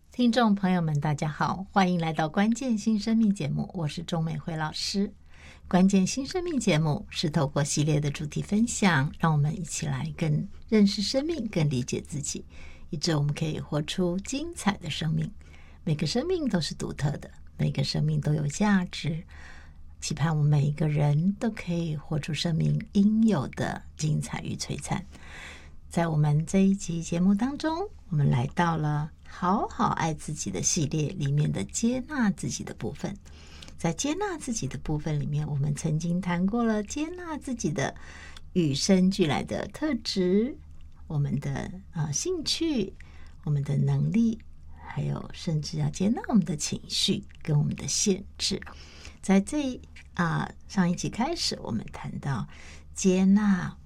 听众朋友们，大家好，欢迎来到关键新生命节目，我是钟美惠老师。关键新生命节目是透过系列的主题分享，让我们一起来更认识生命，更理解自己，以致我们可以活出精彩的生命。每个生命都是独特的，每个生命都有价值，期盼我们每一个人都可以活出生命应有的精彩与璀璨。在我们这一集节目当中，我们来到了好好爱自己的系列里面的接纳自己的部分。在接纳自己的部分里面，我们曾经谈过了接纳自己的与生俱来的特质，我们的兴趣，我们的能力，还有甚至要接纳我们的情绪跟我们的限制。在上一集开始，我们谈到接纳